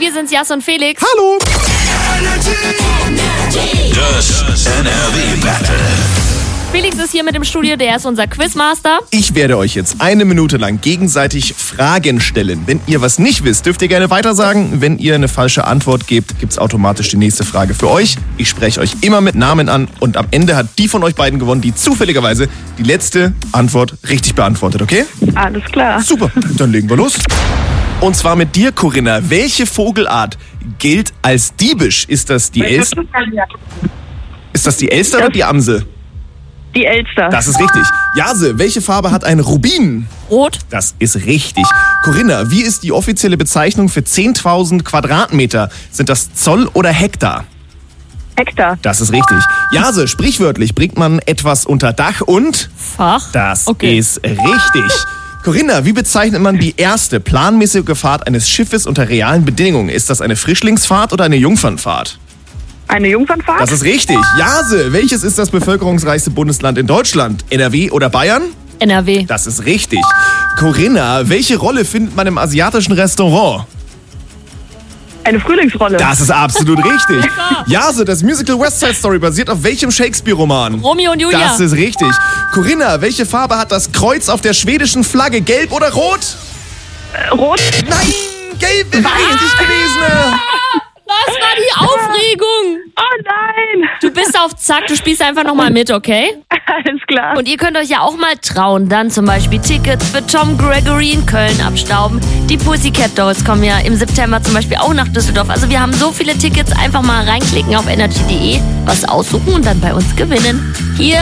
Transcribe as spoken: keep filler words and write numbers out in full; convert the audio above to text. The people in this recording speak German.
wir sind's, Jas und Felix. Hallo! Das N R W Battle. Felix ist hier mit im Studio, der ist unser Quizmaster. Ich werde euch jetzt eine Minute lang gegenseitig Fragen stellen. Wenn ihr was nicht wisst, dürft ihr gerne weitersagen. Wenn ihr eine falsche Antwort gebt, gibt's automatisch die nächste Frage für euch. Ich spreche euch immer mit Namen an und am Ende hat die von euch beiden gewonnen, die zufälligerweise die letzte Antwort richtig beantwortet, okay? Alles klar. Super, dann legen wir los. Und zwar mit dir, Corinna. Welche Vogelart gilt als diebisch? Ist das die Elster? Ist das die Elster oder die Amsel? Die Elster. Das ist richtig. Jase, welche Farbe hat ein Rubin? Rot. Das ist richtig. Corinna, wie ist die offizielle Bezeichnung für zehntausend Quadratmeter? Sind das Zoll oder Hektar? Hektar. Das ist richtig. Jase, sprichwörtlich bringt man etwas unter Dach und? Fach. Das Okay. ist richtig. Corinna, wie bezeichnet man die erste planmäßige Fahrt eines Schiffes unter realen Bedingungen? Ist das eine Frischlingsfahrt oder eine Jungfernfahrt? Eine Jungfernfahrt? Das ist richtig. Jase, welches ist das bevölkerungsreichste Bundesland in Deutschland? N R W oder Bayern? N R W. Das ist richtig. Corinna, welche Rolle findet man im asiatischen Restaurant? Eine Frühlingsrolle. Das ist absolut richtig. Jase, das Musical West Side Story basiert auf welchem Shakespeare-Roman? Romeo und Julia. Das ist richtig. Corinna, welche Farbe hat das Kreuz auf der schwedischen Flagge? Gelb oder rot? Äh, Rot. Nein, gelb wäre richtig gewesen. Was war die Aufregung? Oh nein. Du bist auf Zack, du spielst einfach nochmal mit, okay? Alles klar. Und ihr könnt euch ja auch mal trauen, dann zum Beispiel Tickets für Tom Gregory in Köln abstauben. Die Pussycat Dolls kommen ja im September zum Beispiel auch nach Düsseldorf. Also wir haben so viele Tickets, einfach mal reinklicken auf energy punkt de, was aussuchen und dann bei uns gewinnen. Hier